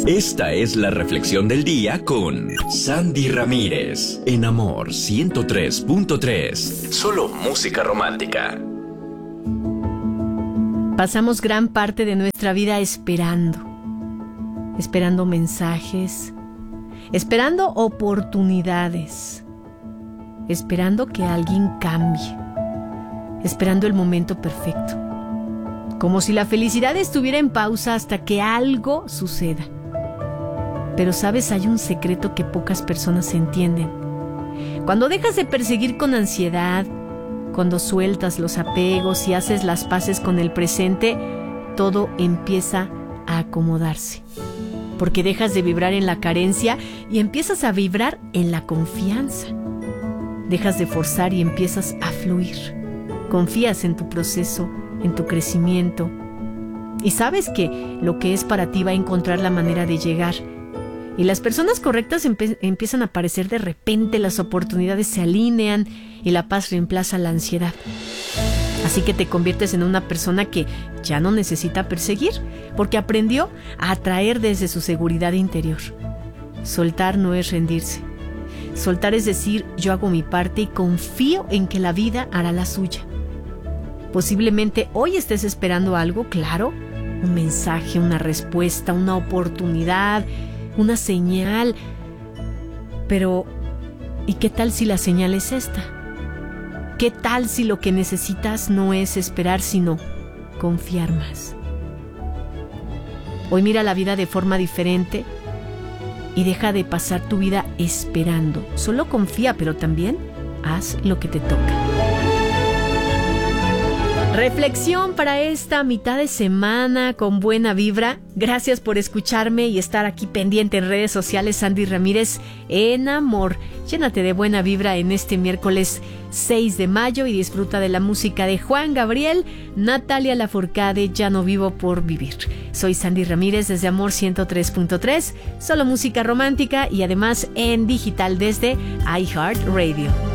Esta es la reflexión del día con Sandy Ramírez en Amor 103.3. Solo música romántica. Pasamos gran parte de nuestra vida esperando mensajes, esperando oportunidades, esperando que alguien cambie, esperando el momento perfecto, como si la felicidad estuviera en pausa hasta que algo suceda. Pero sabes, hay un secreto que pocas personas entienden. Cuando dejas de perseguir con ansiedad, cuando sueltas los apegos y haces las paces con el presente, todo empieza a acomodarse. Porque dejas de vibrar en la carencia y empiezas a vibrar en la confianza. Dejas de forzar y empiezas a fluir. Confías en tu proceso, en tu crecimiento. Y sabes que lo que es para ti va a encontrar la manera de llegar. Y las personas correctas empiezan a aparecer de repente, las oportunidades se alinean y la paz reemplaza la ansiedad. Así que te conviertes en una persona que ya no necesita perseguir, porque aprendió a atraer desde su seguridad interior. Soltar no es rendirse. Soltar es decir, yo hago mi parte y confío en que la vida hará la suya. Posiblemente hoy estés esperando algo, claro, un mensaje, una respuesta, una oportunidad, una señal. Pero, ¿y qué tal si la señal es esta? ¿Qué tal si lo que necesitas no es esperar, sino confiar más? Hoy mira la vida de forma diferente y deja de pasar tu vida esperando. Solo confía, pero también haz lo que te toca. Reflexión para esta mitad de semana con buena vibra. Gracias por escucharme y estar aquí pendiente en redes sociales. Sandy Ramírez en Amor. Llénate de buena vibra en este miércoles 6 de mayo y disfruta de la música de Juan Gabriel, Natalia Lafourcade, Ya no vivo por vivir. Soy Sandy Ramírez desde Amor 103.3, solo música romántica y además en digital desde iHeartRadio.